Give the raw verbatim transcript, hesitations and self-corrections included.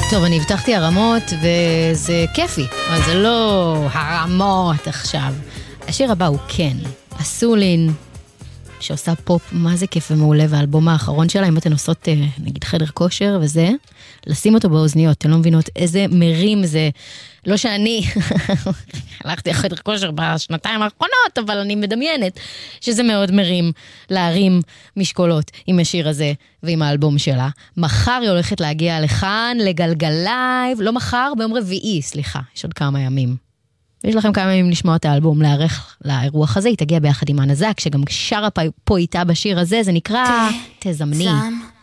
טוב, אני הבטחתי הרמות, וזה כיפי, אבל זה לא הרמות עכשיו. השיר הבא הוא כן, הסולין, שעושה פופ, מה זה כיף ומעולה, והאלבום האחרון שלה, אם אתן עושות, נגיד, חדר כושר וזה, לשים אותו באוזניות, אתן לא מבינות איזה מרים זה, לא שאני הלכתי לחדר כושר בשנתיים האחרונות, אבל אני מדמיינת שזה מאוד מרים להרים משקולות עם השיר הזה ועם האלבום שלה. מחר היא הולכת להגיע לכאן, לגלגל לייב, לא מחר, ביום רביעי, סליחה, יש עוד כמה ימים. יש לכם כמה ימים לשמוע את האלבום, לערך לאירוח הזה, היא תגיע ביחד עם הנזק, שגם שרה פה איתה בשיר הזה, זה נקרא תזמני.